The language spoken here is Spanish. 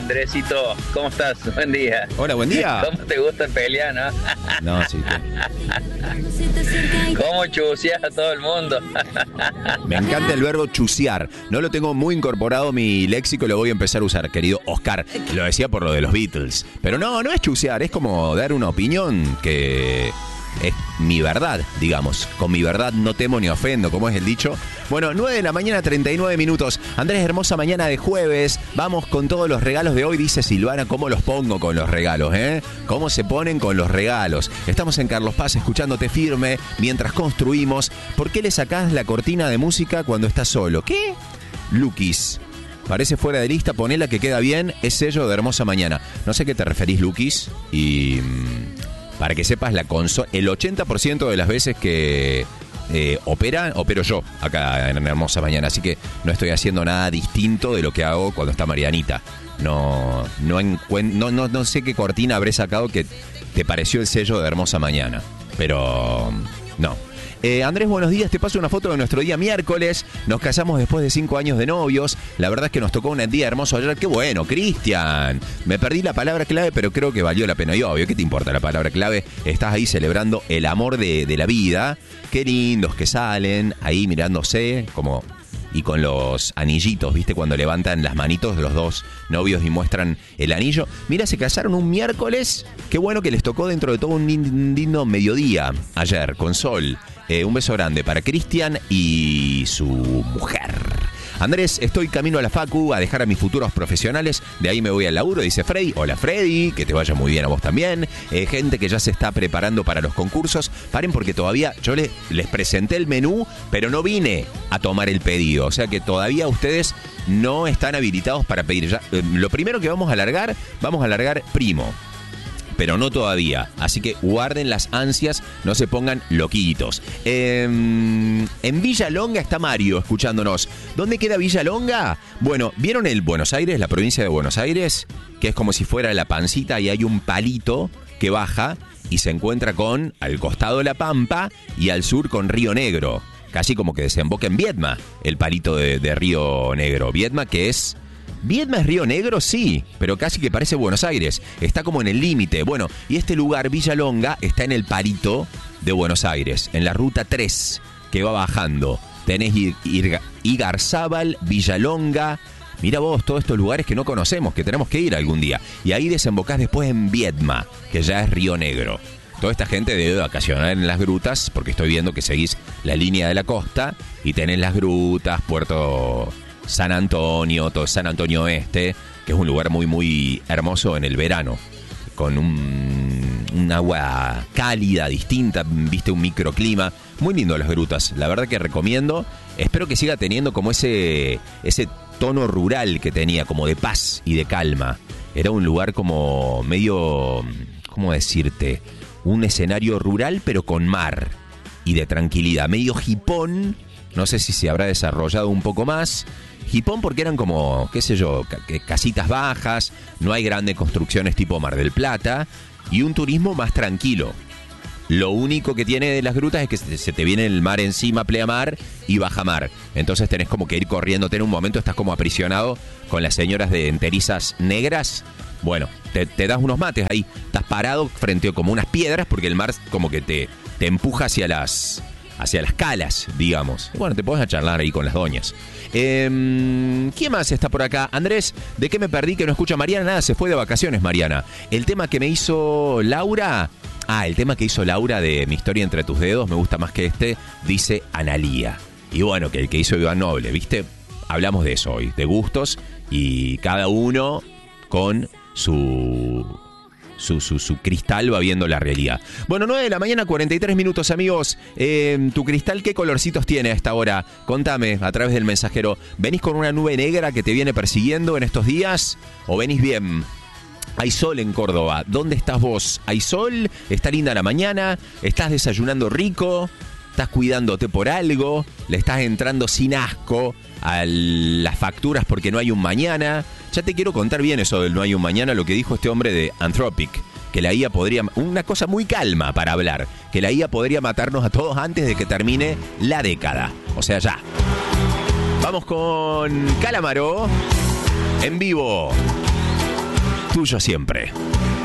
Andresito, ¿cómo estás? Buen día. Hola, buen día. ¿Cómo te gusta pelear, no? No, sí. ¿Cómo chuseas a todo el mundo? Me encanta el verbo chusear. No lo tengo muy incorporado a mi léxico y lo voy a empezar a usar, querido Oscar. Lo decía por lo de los Beatles. Pero no es chusear, es como dar una opinión que es mi verdad, digamos. Con mi verdad no temo ni ofendo, como es el dicho. Bueno, 9 de la mañana, 39 minutos. Andrés, hermosa mañana de jueves. Vamos con todos los regalos de hoy. Dice Silvana, ¿cómo los pongo con los regalos, ¿Cómo se ponen con los regalos? Estamos en Carlos Paz escuchándote firme mientras construimos. ¿Por qué le sacás la cortina de música cuando estás solo? ¿Qué? Lukis. Parece fuera de lista, ponela que queda bien. Es sello de hermosa mañana. No sé a qué te referís, Lukis. Y para que sepas, el 80% de las veces que opero yo acá en Hermosa Mañana, así que no estoy haciendo nada distinto de lo que hago cuando está Marianita. No sé qué cortina habré sacado que te pareció el sello de Hermosa Mañana, pero no. Andrés, buenos días. Te paso una foto de nuestro día miércoles. Nos casamos después de 5 años de novios. La verdad es que nos tocó un día hermoso ayer. ¡Qué bueno, Cristian! Me perdí la palabra clave, pero creo que valió la pena. Y obvio, ¿qué te importa la palabra clave? Estás ahí celebrando el amor de la vida. Qué lindos que salen ahí mirándose como... Y con los anillitos, ¿viste? Cuando levantan las manitos de los dos novios y muestran el anillo. Mira, se casaron un miércoles. Qué bueno que les tocó dentro de todo un lindo mediodía ayer, con sol. Un beso grande para Cristian y su mujer. Andrés, estoy camino a la facu a dejar a mis futuros profesionales. De ahí me voy al laburo, dice Freddy. Hola Freddy, que te vaya muy bien a vos también. Gente que ya se está preparando para los concursos. Paren porque todavía yo les presenté el menú, pero no vine a tomar el pedido. O sea que todavía ustedes no están habilitados para pedir. Ya, lo primero que vamos a alargar primo. Pero no todavía. Así que guarden las ansias, no se pongan loquitos. En Villalonga está Mario escuchándonos. ¿Dónde queda Villalonga? Bueno, ¿vieron el Buenos Aires, la provincia de Buenos Aires? Que es como si fuera la pancita y hay un palito que baja y se encuentra con, al costado de la Pampa y al sur con Río Negro. Casi como que desemboca en Viedma, el palito de Río Negro. Viedma es Río Negro, sí, pero casi que parece Buenos Aires. Está como en el límite. Bueno, y este lugar, Villalonga, está en el palito de Buenos Aires, en la ruta 3, que va bajando. Tenés Igarzábal, Villalonga. Mira vos, todos estos lugares que no conocemos, que tenemos que ir algún día. Y ahí desembocás después en Viedma, que ya es Río Negro. Toda esta gente debe vacacionar en las grutas, porque estoy viendo que seguís la línea de la costa y tenés las grutas, Puerto San Antonio, todo San Antonio Oeste, que es un lugar muy, muy hermoso en el verano, con un agua cálida, distinta, viste, un microclima. Muy lindo las grutas, la verdad que recomiendo. Espero que siga teniendo como ese tono rural que tenía, como de paz y de calma. Era un lugar como medio, ¿cómo decirte? Un escenario rural pero con mar y de tranquilidad, medio hipón. No sé si se habrá desarrollado un poco más. Hipón porque eran como, qué sé yo, casitas bajas, no hay grandes construcciones tipo Mar del Plata y un turismo más tranquilo. Lo único que tiene de las grutas es que se te viene el mar encima, pleamar y bajamar. Entonces tenés como que ir corriéndote en un momento, estás como aprisionado con las señoras de enterizas negras. Bueno, te das unos mates ahí, estás parado frente a como unas piedras porque el mar como que te empuja hacia las calas, digamos. Y bueno, te podés charlar ahí con las doñas. ¿Quién más está por acá? Andrés, ¿de qué me perdí que no escucha Mariana? Nada, se fue de vacaciones Mariana. El tema que me hizo Laura... el tema que hizo Laura de Mi historia entre tus dedos me gusta más que dice Analía. Y bueno, que el que hizo Iván Noble, ¿viste? Hablamos de eso hoy, de gustos y cada uno con su cristal va viendo la realidad. Bueno, 9 de la mañana, 43 minutos, amigos. ¿Tu cristal qué colorcitos tiene a esta hora? Contame a través del mensajero. ¿Venís con una nube negra que te viene persiguiendo en estos días? ¿O venís bien? Hay sol en Córdoba. ¿Dónde estás vos? ¿Hay sol? ¿Está linda la mañana? ¿Estás desayunando rico? ¿Estás cuidándote por algo? ¿Le estás entrando sin asco a las facturas porque no hay un mañana? Ya te quiero contar bien eso del no hay un mañana, lo que dijo este hombre de Anthropic, que la IA podría... Una cosa muy calma para hablar, que la IA podría matarnos a todos antes de que termine la década. O sea, ya. Vamos con Calamaro en vivo. tuyo siempre.